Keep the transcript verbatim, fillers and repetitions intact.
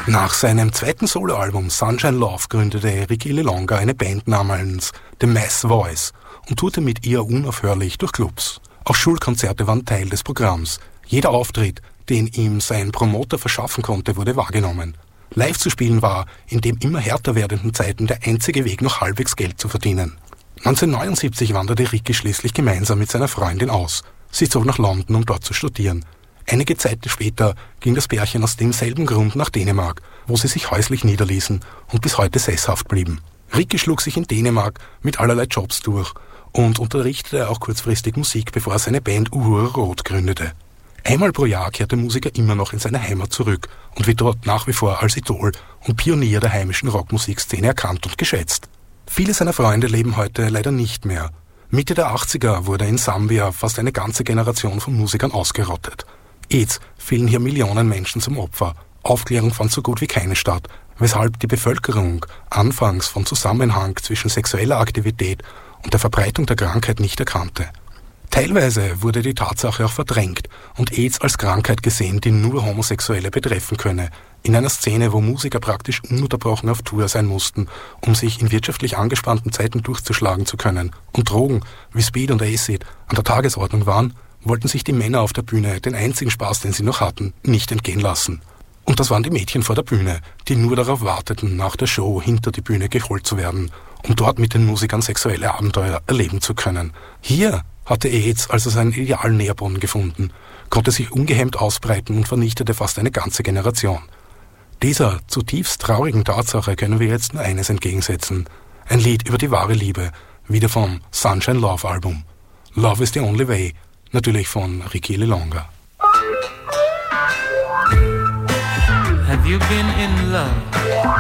Nach seinem zweiten Soloalbum Sunshine Love gründete Ricky LeLonga eine Band namens The Mass Voice und tourte mit ihr unaufhörlich durch Clubs. Auch Schulkonzerte waren Teil des Programms. Jeder Auftritt, den ihm sein Promoter verschaffen konnte, wurde wahrgenommen. Live zu spielen war in den immer härter werdenden Zeiten der einzige Weg, noch halbwegs Geld zu verdienen. neunzehnhundertneunundsiebzig wanderte Ricky schließlich gemeinsam mit seiner Freundin aus. Sie zog nach London, um dort zu studieren. Einige Zeit später ging das Pärchen aus demselben Grund nach Dänemark, wo sie sich häuslich niederließen und bis heute sesshaft blieben. Ricky schlug sich in Dänemark mit allerlei Jobs durch und unterrichtete auch kurzfristig Musik, bevor er seine Band Uhura Rot gründete. Einmal pro Jahr kehrt der Musiker immer noch in seine Heimat zurück und wird dort nach wie vor als Idol und Pionier der heimischen Rockmusikszene erkannt und geschätzt. Viele seiner Freunde leben heute leider nicht mehr. Mitte der achtziger wurde in Sambia fast eine ganze Generation von Musikern ausgerottet. AIDS fielen hier Millionen Menschen zum Opfer. Aufklärung fand so gut wie keine statt, weshalb die Bevölkerung anfangs vom Zusammenhang zwischen sexueller Aktivität und der Verbreitung der Krankheit nicht erkannte. Teilweise wurde die Tatsache auch verdrängt und AIDS als Krankheit gesehen, die nur Homosexuelle betreffen könne. In einer Szene, wo Musiker praktisch ununterbrochen auf Tour sein mussten, um sich in wirtschaftlich angespannten Zeiten durchzuschlagen zu können, und Drogen wie Speed und Acid an der Tagesordnung waren, wollten sich die Männer auf der Bühne den einzigen Spaß, den sie noch hatten, nicht entgehen lassen. Und das waren die Mädchen vor der Bühne, die nur darauf warteten, nach der Show hinter die Bühne geholt zu werden, um dort mit den Musikern sexuelle Abenteuer erleben zu können. Hier hatte AIDS also seinen idealen Nährboden gefunden, konnte sich ungehemmt ausbreiten und vernichtete fast eine ganze Generation. Dieser zutiefst traurigen Tatsache können wir jetzt nur eines entgegensetzen: ein Lied über die wahre Liebe, wieder vom Sunshine Love Album. Love is the Only Way, natürlich von Ricky LeLonga. Have you been in love?